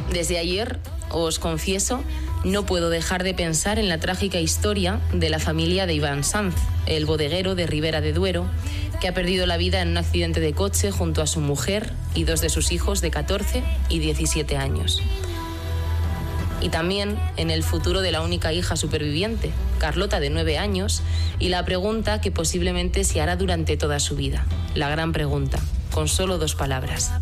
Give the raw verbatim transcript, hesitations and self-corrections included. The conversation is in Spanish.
Desde ayer, os confieso, no puedo dejar de pensar en la trágica historia de la familia de Iván Sanz, el bodeguero de Ribera de Duero, que ha perdido la vida en un accidente de coche junto a su mujer y dos de sus hijos de catorce y diecisiete años. Y también en el futuro de la única hija superviviente, Carlota, de nueve años, y la pregunta que posiblemente se hará durante toda su vida. La gran pregunta, con solo dos palabras.